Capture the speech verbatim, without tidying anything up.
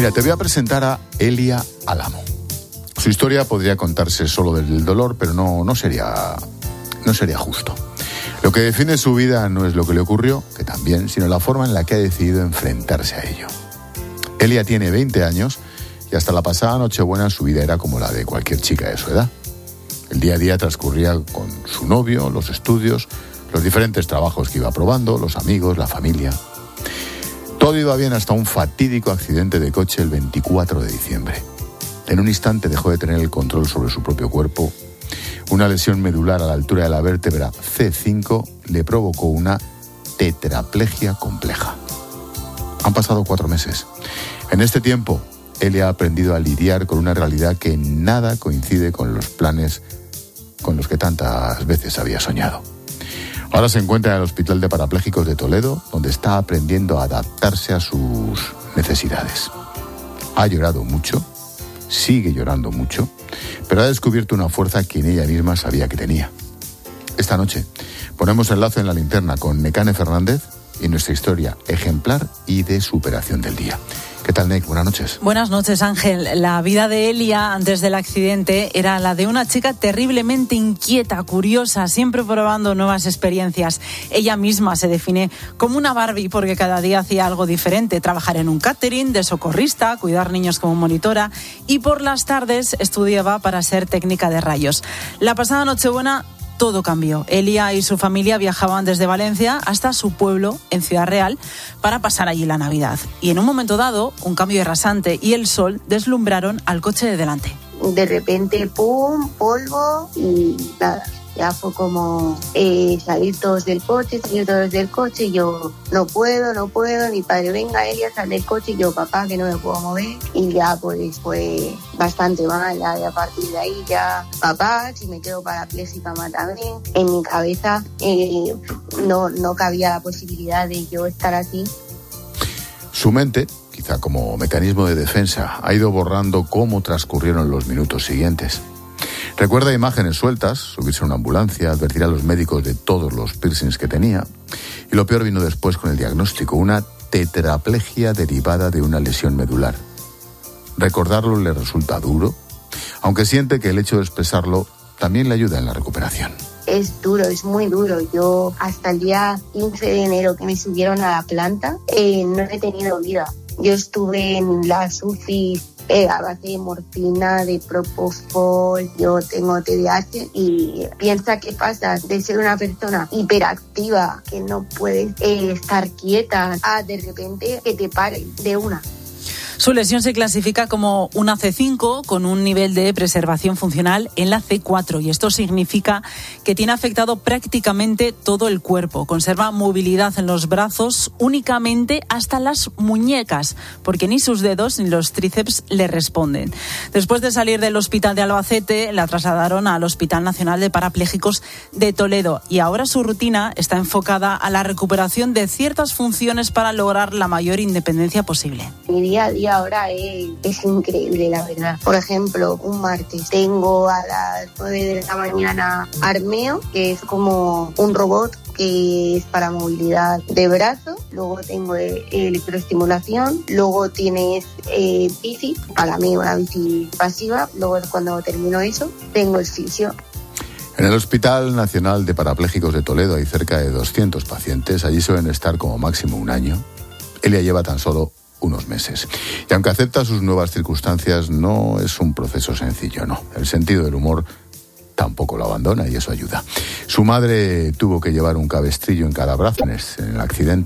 Mira, te voy a presentar a Elia Álamo. Su historia podría contarse solo desde el dolor, pero no, no sería, no sería justo. Lo que define su vida no es lo que le ocurrió, que también, sino la forma en la que ha decidido enfrentarse a ello. Elia tiene veinte años y hasta la pasada Nochebuena su vida era como la de cualquier chica de su edad. El día a día transcurría con su novio, los estudios, los diferentes trabajos que iba probando, los amigos, la familia. Todo iba bien hasta un fatídico accidente de coche el veinticuatro de diciembre. En un instante dejó de tener el control sobre su propio cuerpo. Una lesión medular a la altura de la vértebra ce cinco le provocó una tetraplegia compleja. Han pasado cuatro meses. En este tiempo, Elia ha aprendido a lidiar con una realidad que en nada coincide con los planes con los que tantas veces había soñado. Ahora se encuentra en el Hospital de Parapléjicos de Toledo, donde está aprendiendo a adaptarse a sus necesidades. Ha llorado mucho, sigue llorando mucho, pero ha descubierto una fuerza que en ella misma sabía que tenía. Esta noche ponemos enlace en la linterna con Nekane Fernández y nuestra historia ejemplar y de superación del día. ¿Qué tal, Nek? Buenas noches. Buenas noches, Ángel. La vida de Elia antes del accidente era la de una chica terriblemente inquieta, curiosa, siempre probando nuevas experiencias. Ella misma se define como una Barbie porque cada día hacía algo diferente. Trabajar en un catering, de socorrista, cuidar niños como monitora y por las tardes estudiaba para ser técnica de rayos. La pasada Nochebuena todo cambió. Elia y su familia viajaban desde Valencia hasta su pueblo, en Ciudad Real, para pasar allí la Navidad. Y en un momento dado, un cambio rasante y el sol deslumbraron al coche de delante. De repente, pum, polvo y nada. Ya fue como eh, salir todos del coche, salir todos del coche, y yo no puedo, no puedo, mi padre, venga Elia, sal del coche, y yo, papá, que no me puedo mover, y ya pues fue bastante mal, ya, y a partir de ahí ya, papá, si me quedo parapléjica, mátame. En mi cabeza eh, no, no cabía la posibilidad de yo estar así. Su mente, quizá como mecanismo de defensa, ha ido borrando cómo transcurrieron los minutos siguientes. Recuerda imágenes sueltas, subirse a una ambulancia, advertir a los médicos de todos los piercings que tenía. Y lo peor vino después con el diagnóstico, una tetraplegia derivada de una lesión medular. Recordarlo le resulta duro, aunque siente que el hecho de expresarlo también le ayuda en la recuperación. Es duro, es muy duro. Yo hasta el día quince de enero que me subieron a la planta, eh, no he tenido vida. Yo estuve en las U C I eh, a base de morfina, de propofol, yo tengo T D A H y piensa que pasas de ser una persona hiperactiva, que no puedes eh, estar quieta, a de repente que te paren de una. Su lesión se clasifica como una ce cinco con un nivel de preservación funcional en la ce cuatro y esto significa que tiene afectado prácticamente todo el cuerpo. Conserva movilidad en los brazos únicamente hasta las muñecas porque ni sus dedos ni los tríceps le responden. Después de salir del hospital de Albacete la trasladaron al Hospital Nacional de Parapléjicos de Toledo y ahora su rutina está enfocada a la recuperación de ciertas funciones para lograr la mayor independencia posible. Mi día a día ahora es, es increíble, la verdad. Por ejemplo, un martes tengo a las nueve de la mañana Armeo, que es como un robot que es para movilidad de brazo. Luego tengo eh, electroestimulación. Luego tienes eh, bici, para mí una bici pasiva. Luego cuando termino eso, tengo el fisio. En el Hospital Nacional de Parapléjicos de Toledo hay cerca de doscientos pacientes. Allí suelen estar como máximo un año. Elia lleva tan solo unos meses. Y aunque acepta sus nuevas circunstancias, no es un proceso sencillo, no. El sentido del humor tampoco lo abandona y eso ayuda. Su madre tuvo que llevar un cabestrillo en cada brazo en el accidente.